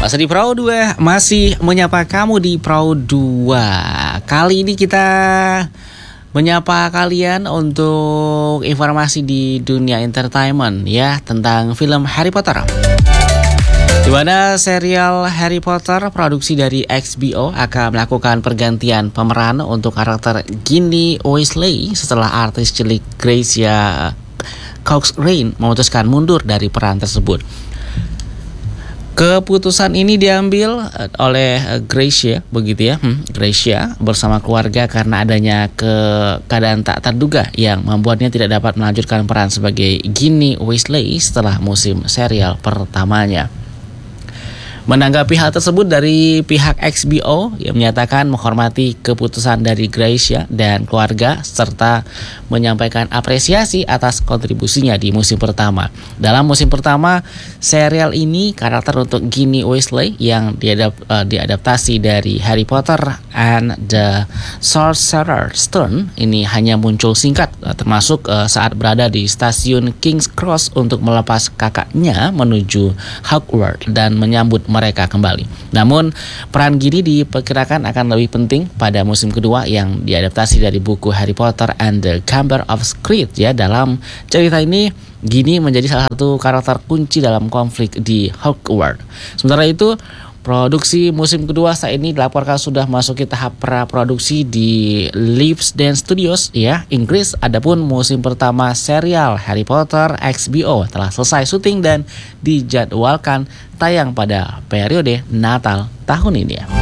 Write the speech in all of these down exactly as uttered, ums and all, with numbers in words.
Masih di Pro dua, masih menyapa kamu di Pro dua. Kali ini kita menyapa kalian untuk informasi di dunia entertainment ya, tentang film Harry Potter. Di mana serial Harry Potter produksi dari H B O akan melakukan pergantian pemeran untuk karakter Ginny Weasley setelah artis cilik Gracia Cox-Rain memutuskan mundur dari peran tersebut. Keputusan ini diambil oleh Gracia, begitu ya, hmm, Gracia bersama keluarga karena adanya ke keadaan tak terduga yang membuatnya tidak dapat melanjutkan peran sebagai Ginny Weasley setelah musim serial pertamanya. Menanggapi hal tersebut, dari pihak H B O yang menyatakan menghormati keputusan dari Gracia dan keluarga serta menyampaikan apresiasi atas kontribusinya di musim pertama. Dalam musim pertama serial ini, karakter untuk Ginny Weasley yang diadap, uh, diadaptasi dari Harry Potter and the Sorcerer's Stone ini hanya muncul singkat, uh, termasuk uh, saat berada di stasiun King's Cross untuk melepas kakaknya menuju Hogwarts dan menyambut mereka kembali. Namun peran Ginny diperkirakan akan lebih penting pada musim kedua yang diadaptasi dari buku Harry Potter and the Chamber of Secrets ya. Dalam cerita ini Ginny menjadi salah satu karakter kunci dalam konflik di Hogwarts. Sementara itu, produksi musim kedua saat ini dilaporkan sudah masuki tahap praproduksi di Leavesden Studios ya, Inggris. Adapun musim pertama serial Harry Potter H B O telah selesai syuting dan dijadwalkan tayang pada periode Natal tahun ini ya.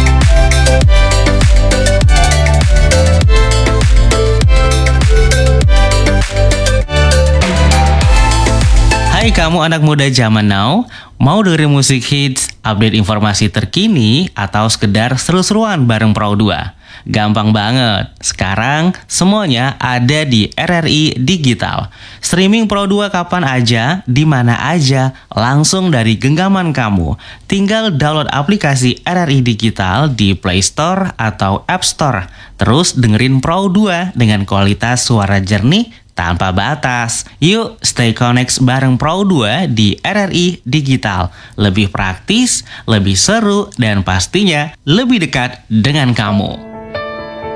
Hai kamu anak muda zaman now, mau dengerin musik hits, update informasi terkini, atau sekedar seru-seruan bareng Pro dua? Gampang banget, sekarang semuanya ada di R R I Digital. Streaming Pro dua kapan aja, di mana aja, langsung dari genggaman kamu. Tinggal download aplikasi R R I Digital di Play Store atau App Store. Terus dengerin Pro dua dengan kualitas suara jernih tanpa batas. Yuk stay connect bareng Pro dua di R R I Digital. Lebih praktis, lebih seru, dan pastinya lebih dekat dengan kamu.